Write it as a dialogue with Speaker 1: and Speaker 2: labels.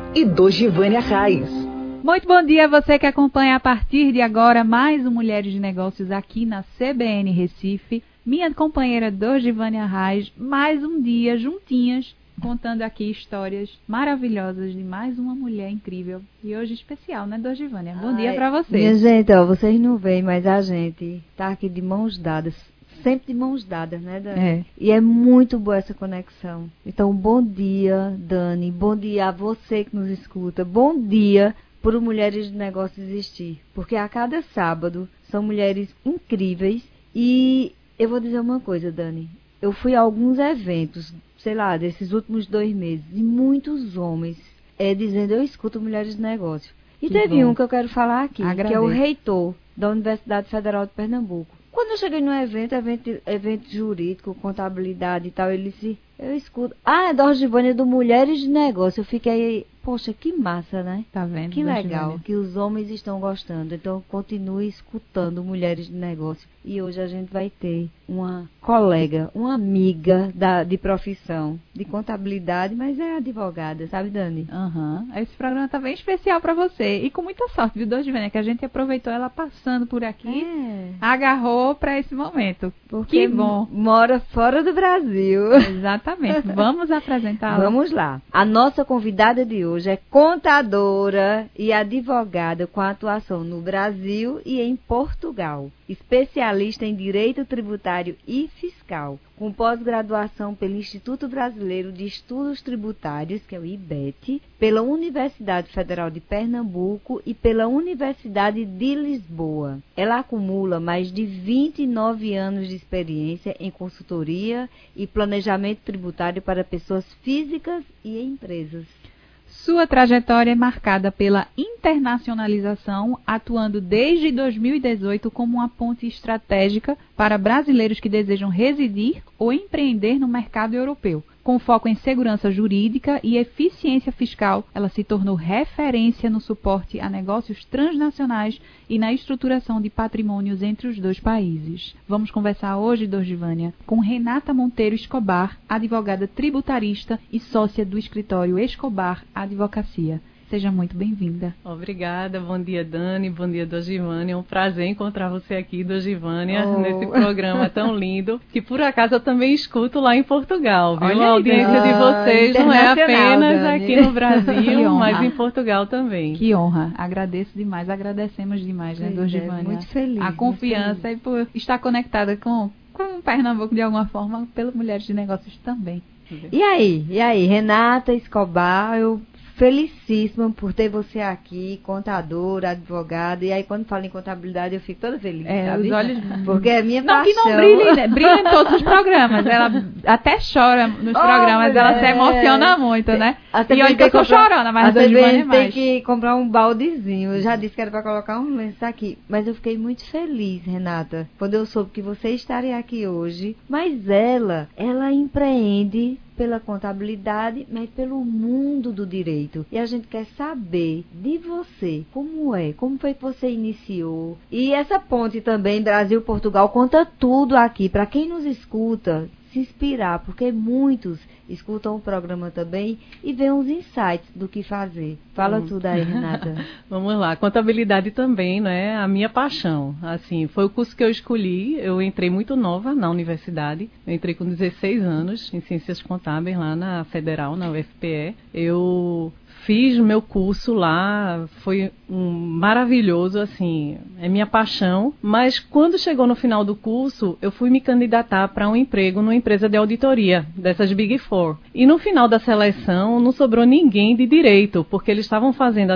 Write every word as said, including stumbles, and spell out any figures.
Speaker 1: e Dogivânia Raiz.
Speaker 2: Muito bom dia a você que acompanha a partir de agora mais um Mulheres de Negócios aqui na C B N Recife. Minha companheira Dogivânia Raiz, mais um dia juntinhas, contando aqui histórias maravilhosas de mais uma mulher incrível. E hoje especial, né, Dogivânia? Bom Ai, dia pra vocês.
Speaker 3: Minha gente, ó, vocês não veem, mas a gente tá aqui de mãos dadas. Sempre de mãos dadas, né, Dani?
Speaker 2: É.
Speaker 3: E é muito boa essa conexão. Então, bom dia, Dani. Bom dia a você que nos escuta. Bom dia por o Mulheres de Negócios existir. Porque a cada sábado são mulheres incríveis. E eu vou dizer uma coisa, Dani. Eu fui a alguns eventos, sei lá, desses últimos dois meses, e muitos homens é, dizendo, eu escuto Mulheres de Negócios. E que teve bom. um que eu quero falar aqui, Agradeço. que é o reitor da Universidade Federal de Pernambuco. Quando eu cheguei no evento, evento, evento jurídico, contabilidade e tal, ele disse, eu escuto. Ah, é Dogivânia do Mulheres de Negócio. Eu fiquei, poxa, que massa, né?
Speaker 2: Tá vendo?
Speaker 3: Que legal,
Speaker 2: Dogivânia.
Speaker 3: que os homens estão gostando. Então, continue escutando Mulheres de Negócio. E hoje a gente vai ter uma colega, uma amiga da, de profissão, de contabilidade, mas é advogada, sabe, Dani?
Speaker 2: Aham. Uhum. Esse programa tá bem especial pra você. E com muita sorte, viu, Dogivânia, que a gente aproveitou ela passando por aqui, é. agarrou pra esse momento.
Speaker 3: Porque
Speaker 2: que bom.
Speaker 3: Mora fora do Brasil.
Speaker 2: Exatamente. Vamos apresentá-la.
Speaker 3: Vamos lá. A nossa convidada de hoje é contadora e advogada com atuação no Brasil e em Portugal. Especialista em Direito Tributário e Fiscal, com pós-graduação pelo Instituto Brasileiro de Estudos Tributários, que é o I B E T, pela Universidade Federal de Pernambuco e pela Universidade de Lisboa. Ela acumula mais de vinte e nove anos de experiência em consultoria e planejamento tributário para pessoas físicas e empresas.
Speaker 2: Sua trajetória é marcada pela internacionalização, atuando desde dois mil e dezoito como uma ponte estratégica para brasileiros que desejam residir ou empreender no mercado europeu. Com foco em segurança jurídica e eficiência fiscal, ela se tornou referência no suporte a negócios transnacionais e na estruturação de patrimônios entre os dois países. Vamos conversar hoje, Dogivânia, com Renata Monteiro Escobar, advogada tributarista e sócia do escritório Escobar Advocacia. Seja muito bem-vinda.
Speaker 4: Obrigada, bom dia, Dani, bom dia, Dogivânia. É um prazer encontrar você aqui, Dogivânia,
Speaker 3: oh.
Speaker 4: nesse programa tão lindo, que por acaso eu também escuto lá em Portugal, viu?
Speaker 2: Olha
Speaker 4: a audiência
Speaker 2: aí,
Speaker 4: de vocês não é apenas
Speaker 3: Dani.
Speaker 4: aqui no Brasil, mas em Portugal também.
Speaker 2: Que honra, agradeço demais, agradecemos demais, né, Dogivânia?
Speaker 3: É, muito feliz.
Speaker 2: A confiança
Speaker 3: feliz.
Speaker 2: e por estar conectada com, com Pernambuco de alguma forma, pelo Mulheres de Negócios também.
Speaker 3: E aí, e aí, Renata Escobar, eu felicíssima por ter você aqui, contadora, advogada, e aí quando falo em contabilidade eu fico toda feliz,
Speaker 2: é,
Speaker 3: sabe?
Speaker 2: Os olhos...
Speaker 3: Porque é minha
Speaker 2: não,
Speaker 3: paixão.
Speaker 2: que não brilha, né? Brilha em todos os programas, ela até chora nos oh, programas, ela é. se emociona muito, né? E olha que eu sou chorona, mas a Dogivânia é mais.
Speaker 3: Tem que comprar um baldezinho, eu já disse que era para colocar um lenço aqui, mas eu fiquei muito feliz, Renata, quando eu soube que você estaria aqui hoje, mas ela, ela empreende pela contabilidade, mas pelo mundo do direito. E a gente quer saber de você, como é, como foi que você iniciou. E essa ponte também, Brasil-Portugal, conta tudo aqui, para quem nos escuta, se inspirar, porque muitos escutam o programa também e vê uns insights do que fazer. Fala hum. tudo aí, Renata.
Speaker 4: Vamos lá, contabilidade também, né? A minha paixão, assim, foi o curso que eu escolhi. Eu entrei muito nova na universidade, eu entrei com dezesseis anos em Ciências Contábeis lá na Federal, na U F P E. Eu fiz meu curso lá, foi um maravilhoso, assim, é minha paixão, mas quando chegou no final do curso, eu fui me candidatar para um emprego numa empresa de auditoria, dessas Big Four. E no final da seleção, não sobrou ninguém de direito, porque eles estavam fazendo